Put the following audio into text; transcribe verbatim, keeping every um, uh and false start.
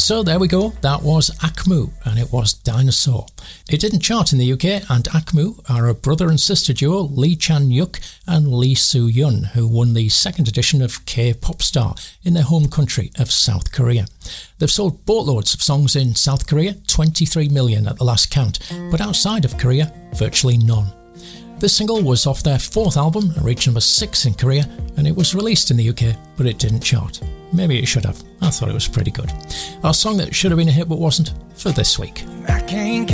So there we go, that was Akmu, and it was Dinosaur. It didn't chart in the U K, and Akmu are a brother and sister duo, Lee Chan-yuk and Lee Soo-yun, who won the second edition of K-Pop Star in their home country of South Korea. They've sold boatloads of songs in South Korea, twenty-three million at the last count, but outside of Korea, virtually none. This single was off their fourth album, reached number six in Korea, and it was released in the U K, but it didn't chart. Maybe it should have. I thought it was pretty good. Our song that should have been a hit but wasn't, for this week. I can't